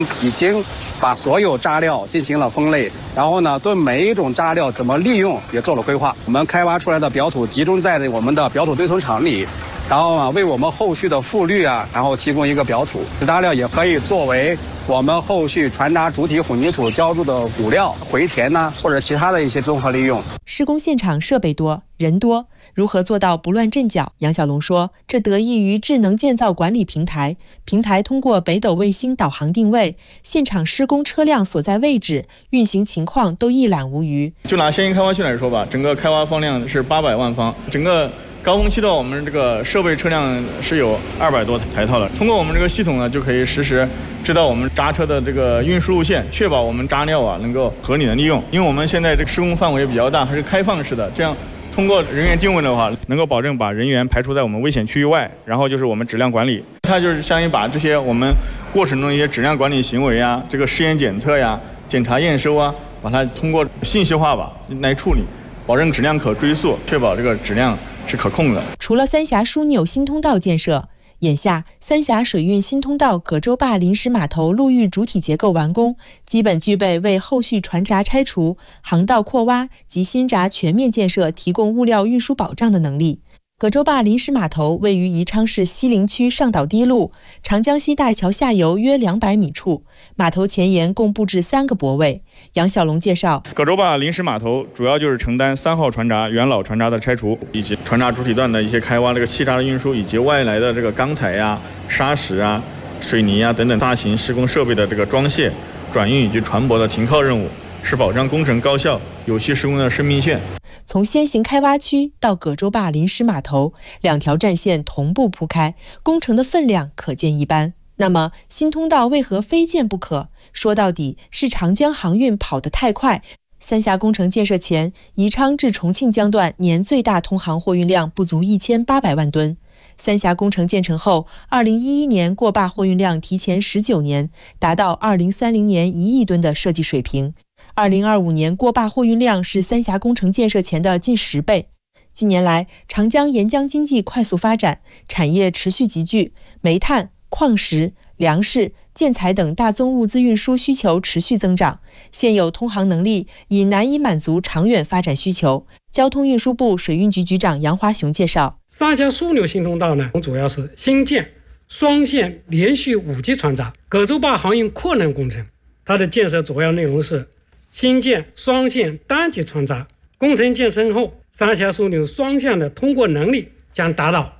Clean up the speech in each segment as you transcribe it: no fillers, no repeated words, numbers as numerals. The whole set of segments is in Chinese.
已经把所有渣料进行了分类，然后呢，对每一种渣料怎么利用也做了规划。我们开挖出来的表土集中在我们的表土堆存场里，然后呢，为我们后续的复滤然后提供一个表土。渣料也可以作为我们后续船渣主体混凝土浇筑的骨料、回填或者其他的一些综合利用。 施工现场设备多，人多，如何做到不乱阵脚？杨小龙说，这得益于智能建造管理平台，平台通过北斗卫星导航定位，现场施工车辆所在位置、运行情况都一览无余。 就拿先行开挖区来说吧，整个开挖方量是800万方，整个高峰期的我们这个设备车辆是有200多台套的。通过我们这个系统呢，就可以实时知道我们渣车的这个运输路线，确保我们渣料能够合理的利用。因为我们现在这个施工范围比较大，还是开放式的，这样通过人员定位的话，能够保证把人员排除在我们危险区域外。然后就是我们质量管理，它就是相当于把这些我们过程中一些质量管理行为这个试验检测检查验收把它通过信息化来处理，保证质量可追溯，确保这个质量是可控的。 除了三峡枢纽新通道建设，眼下三峡水运新通道葛洲坝临时码头陆域主体结构完工，基本具备为后续船闸拆除、航道扩挖及新闸全面建设提供物料运输保障的能力。葛洲坝临时码头位于宜昌市西陵区上岛堤路长江西大桥下游约200米处，码头前沿共布置3个泊位。杨小龙介绍， 葛洲坝临时码头主要就是承担3号船闸元老船闸的拆除，以及船闸主体段的一些开挖这个气闸的运输，以及外来的这个钢材砂石水泥等等大型施工设备的这个装卸、转运以及船舶的停靠任务，是保障工程高效有序施工的生命线。 从先行开挖区到葛洲坝临时码头，2条战线同步铺开，工程的分量可见一斑。那么新通道为何非建不可？说到底是长江航运跑得太快。三峡工程建设前，宜昌至重庆江段年最大通航货运量不足1800万吨。三峡工程建成后，2011年过坝货运量提前19年，达到2030年1亿吨的设计水平。2025年过坝货运量是三峡工程建设前的近10倍。近年来，长江沿江经济快速发展，产业持续集聚，煤炭、矿石、粮食、建材等大宗物资运输需求持续增长，现有通航能力已难以满足长远发展需求。交通运输部水运局局长杨华雄介绍， 三峡枢纽新通道呢，主要是新建双线连续5级船闸葛洲坝航运扩能工程，它的建设主要内容是新建双线单级船闸，工程建成后，三峡枢纽双向的通过能力将达到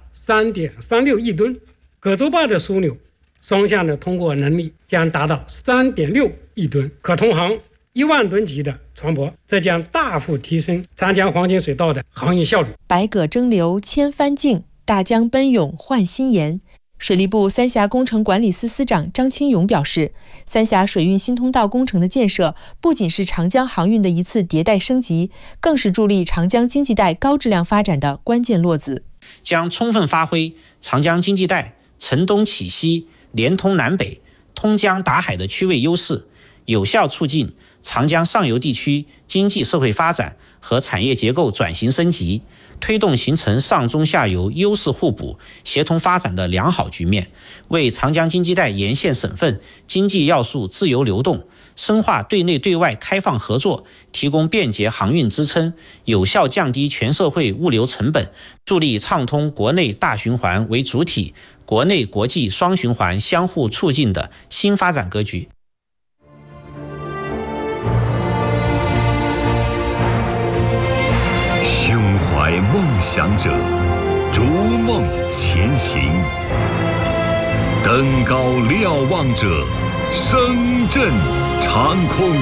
3.36 亿吨，葛洲坝的枢纽双向的通过能力将达到 3.6 亿吨，可通航1万吨级的船舶，这将大幅提升长江黄金水道的航运效率。 百舸争流千帆竞，大江奔涌换新颜。水利部三峡工程管理司司长张清勇表示，三峡水运新通道工程的建设不仅是长江航运的一次迭代升级，更是助力长江经济带高质量发展的关键落子， 将充分发挥长江经济带承东启西、连通南北、通江达海的区位优势，有效促进长江上游地区经济社会发展和产业结构转型升级，推动形成上中下游优势互补、协同发展的良好局面，为长江经济带沿线省份经济要素自由流动、深化对内对外开放合作提供便捷航运支撑，有效降低全社会物流成本，助力畅通国内大循环为主体、国内国际双循环相互促进的新发展格局。 胸怀梦想者，逐梦前行；登高瞭望者，声震长空。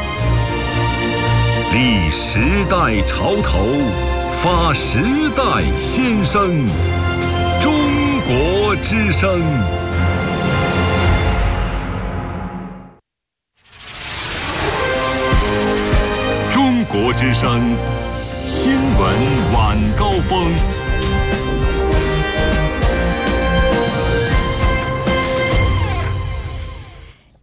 立时代潮头，发时代先声。中国之声。中国之声。新闻晚高峰。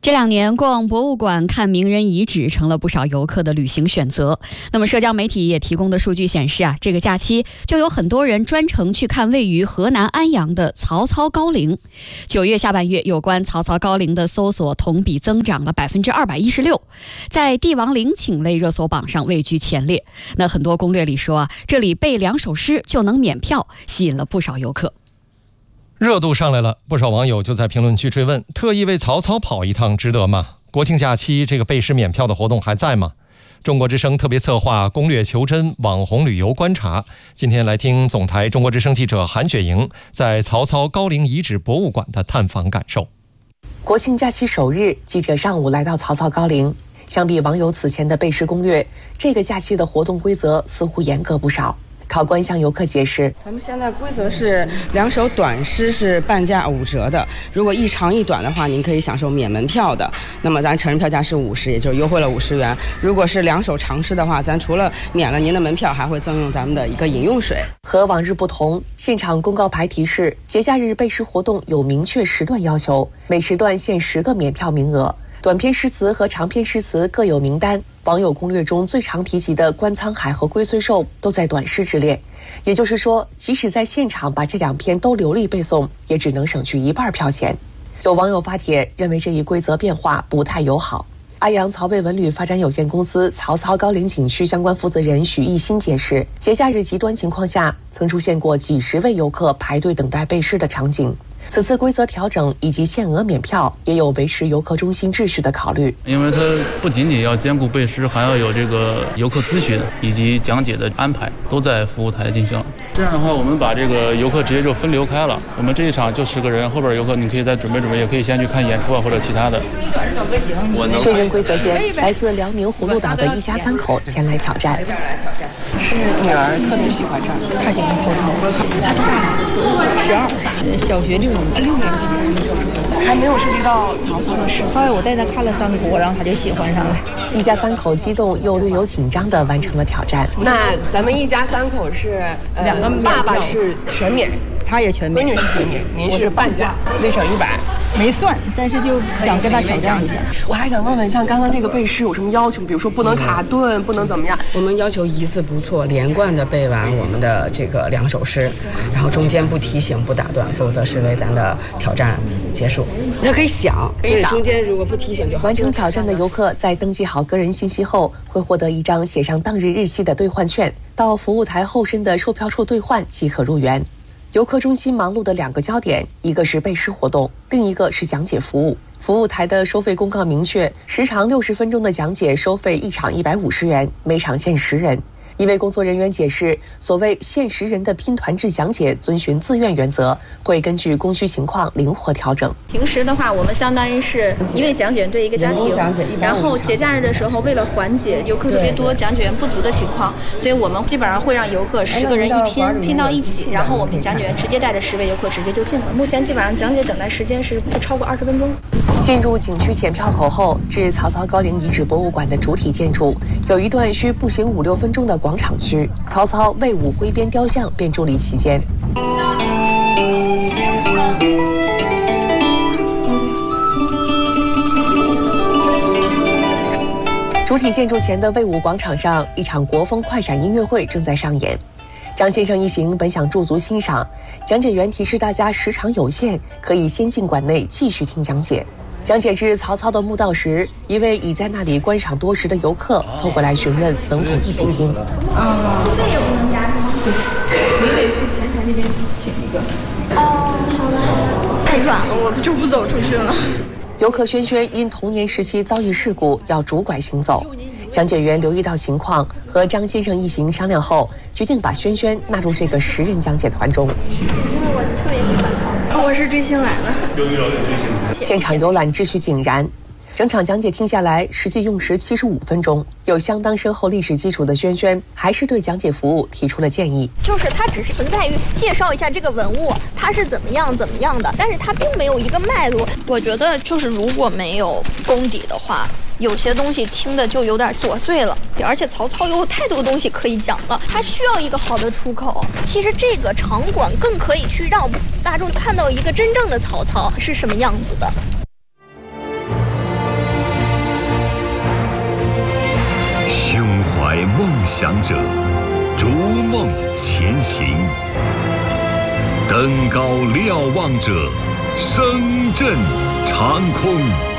这2年逛博物馆看名人遗址成了不少游客的旅行选择。那么社交媒体也提供的数据显示这个假期就有很多人专程去看位于河南安阳的曹操高陵。9月下半月，有关曹操高陵的搜索同比增长了216%，在帝王陵寝类热搜榜上位居前列。那很多攻略里说这里背2首诗就能免票，吸引了不少游客。 热度上来了，不少网友就在评论区追问：特意为曹操跑一趟值得吗？国庆假期这个背诗免票的活动还在吗？中国之声特别策划攻略求真网红旅游观察，今天来听总台中国之声记者韩雪莹在曹操高陵遗址博物馆的探访感受。 国庆假期首日，记者上午来到曹操高陵。相比网友此前的背诗攻略，这个假期的活动规则似乎严格不少。考官向游客解释， 咱们现在规则是2首短诗是半价5折的，如果一长一短的话，您可以享受免门票的。那么咱成人票价是50，也就是优惠了50元。如果是2首长诗的话，咱除了免了您的门票，还会赠用咱们的一个饮用水。 和往日不同，现场公告牌提示，节假日背诗活动有明确时段要求，每时段限10个免票名额。短篇诗词和长篇诗词各有名单，网友攻略中最常提及的观沧海和龟虽寿都在短诗之列。也就是说，即使在现场把这2篇都流利背诵，也只能省去1半票钱。有网友发帖认为这一规则变化不太友好。安阳曹魏文旅发展有限公司曹操高陵景区相关负责人许艺新解释，节假日极端情况下，曾出现过几十位游客排队等待背诗的场景。此次规则调整以及限额免票，也有维持游客中心秩序的考虑。 因为它不仅仅要兼顾背诗，还要有这个游客咨询以及讲解的安排，都在服务台进行。这样的话，我们把这个游客直接就分流开了。我们这一场就10个人，后边游客你可以再准备准备，也可以先去看演出或者其他的。 确认规则前，来自辽宁葫芦岛的一家3口前来挑战。 是女儿特别喜欢这儿，她喜欢曹操。她多大？12，小学6年级。还没有涉及到曹操的诗。 后来我带她看了三国，然后她就喜欢上了。 一家3口激动又略有紧张地完成了挑战。 那咱们一家3口是2个，爸爸是全免， 他也全免， 闺女是全免，您是半价，内省100， 没算，但是就想跟他挑战一下。 我还想问问，像刚刚这个背诗有什么要求？比如说不能卡顿，不能怎么样？我们要求一字不错，连贯的背完我们的这个2首诗，然后中间不提醒、不打断，否则视为咱的挑战结束。那可以想，对，中间如果不提醒就好。 完成挑战的游客在登记好个人信息后，会获得一张写上当日日期的兑换券，到服务台后身的售票处兑换即可入园。游客中心忙碌的2个焦点，一个是背诗活动，另一个是讲解服务。服务台的收费公告明确，时长60分钟的讲解收费1场150元，每场限10人。一位工作人员解释，所谓限10人的拼团制讲解遵循自愿原则，会根据供需情况灵活调整。 平时的话，我们相当于是一位讲解员对一个家庭，然后节假日的时候，为了缓解游客特别多、讲解员不足的情况，所以我们基本上会让游客10个人一拼到一起，然后我们讲解员直接带着10位游客直接就进了。目前基本上讲解等待时间是不超过20分钟。 进入景区检票口后，至曹操高陵遗址博物馆的主体建筑有一段需步行5-6分钟的广场区，曹操魏武挥鞭雕像便伫立其间。主体建筑前的魏武广场上，一场国风快闪音乐会正在上演。张先生一行本想驻足欣赏，讲解员提示大家时长有限，可以先进馆内继续听讲解。讲解至曹操的墓道时，一位已在那里观赏多时的游客凑过来询问能否一起听。 付费也不能加是吗？对， 您得去前台那边请一个。 哦，好了。 太远了，我就不走出去了。 游客轩轩因童年时期遭遇事故要拄拐行走，讲解员留意到情况，和张先生一行商量后，决定把轩轩纳入这个10人讲解团中。 因为我特别喜欢曹操， 我是追星来的。 现场游览秩序井然，整场讲解听下来，实际用时75分钟。有相当深厚历史基础的轩轩，还是对讲解服务提出了建议。 就是它只是存在于介绍一下这个文物，它是怎么样的，但是它并没有一个脉络。 我觉得就是如果没有功底的话，有些东西听的就有点琐碎了，而且曹操有太多东西可以讲了，他需要一个好的出口。 其实这个场馆更可以去让大众看到一个真正的曹操是什么样子的。 想者，逐梦前行；登高瞭望者，声震长空。